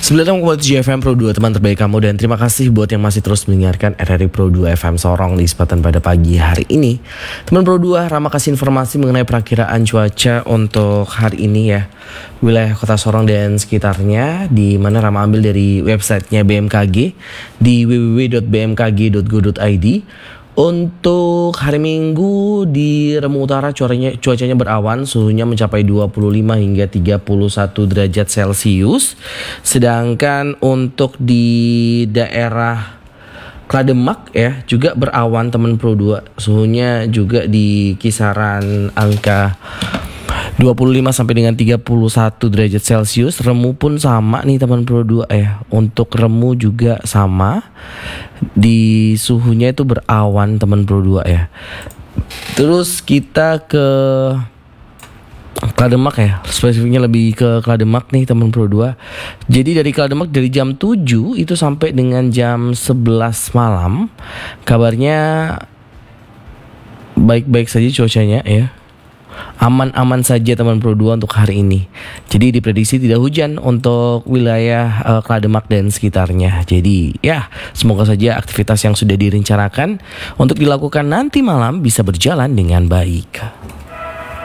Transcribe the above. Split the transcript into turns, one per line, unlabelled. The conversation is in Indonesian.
96,7 FM Pro 2, teman terbaik kamu. Dan terima kasih buat yang masih terus mendengarkan RRI Pro 2 FM Sorong di kesempatan pada pagi hari ini. Teman Pro 2, Rama kasih informasi mengenai perakiraan cuaca untuk hari ini ya, wilayah kota Sorong dan sekitarnya, di mana Rama ambil dari websitenya BMKG di www.bmkg.go.id. Untuk hari Minggu di Remu Utara cuacanya berawan, suhunya mencapai 25 hingga 31 derajat Celcius. Sedangkan untuk di daerah Klademak ya juga berawan teman Pro 2. Suhunya juga di kisaran angka 25 sampai dengan 31 derajat Celcius. Remu pun sama nih teman Pro 2 ya. Untuk Remu juga sama. Di suhunya itu berawan teman Pro 2 ya. Terus kita ke Klademak ya. Spesifiknya lebih ke Klademak nih teman Pro 2. Jadi dari Klademak dari jam 7 itu sampai dengan jam 11 malam, kabarnya baik-baik saja cuacanya ya. Aman-aman saja teman Pro 2 untuk hari ini. Jadi diprediksi tidak hujan untuk wilayah Klademak dan sekitarnya. Jadi ya, semoga saja aktivitas yang sudah direncanakan untuk dilakukan nanti malam bisa berjalan dengan baik.